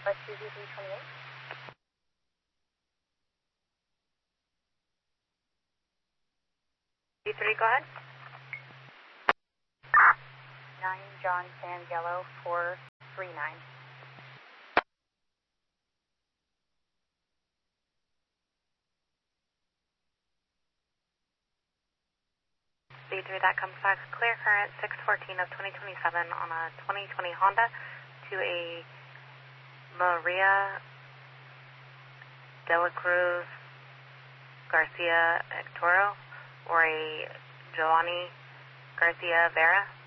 Papa 22328. D3, go ahead. 9 John Sand Yellow 439. D3, that comes back clear current 614 of 2027 on a 2020 Honda to a Maria de la Cruz Garcia Toro or a Giovanni Garcia Vera.